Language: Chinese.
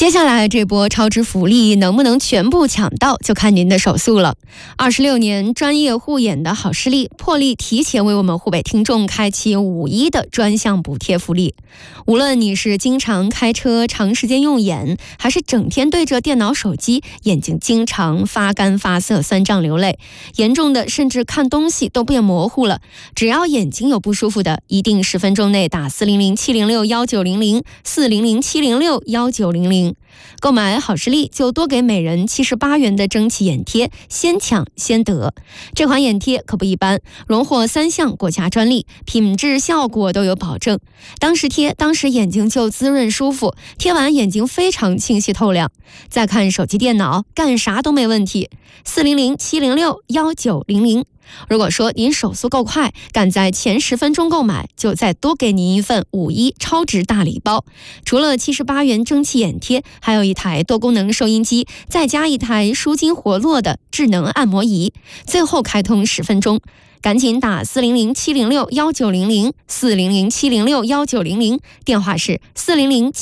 接下来这波超值福利能不能全部抢到，就看您的手速了。26年专业护眼的好视力破例提前为我们湖北听众开启5·1的专项补贴福利。无论你是经常开车长时间用眼，还是整天对着电脑手机，眼睛经常发干发涩、酸胀流泪，严重的甚至看东西都变模糊了，只要眼睛有不舒服的，一定10分钟内打400-706-1900 400-706-1900。购买好视力就多给每人78元的蒸汽眼贴，先抢先得。这款眼贴可不一般，荣获3项国家专利，品质效果都有保证。当时贴，当时眼睛就滋润舒服，贴完眼睛非常清晰透亮。再看手机电脑，干啥都没问题。400-706-1900。如果说您手速够快，赶在前10分钟购买，就再多给您一份5·1超值大礼包。除了78元蒸汽眼贴，还有一台多功能收音机，再加一台舒筋活络的智能按摩仪，最后开通10分钟。赶紧打400-706-1900 400-706-1900，电话是400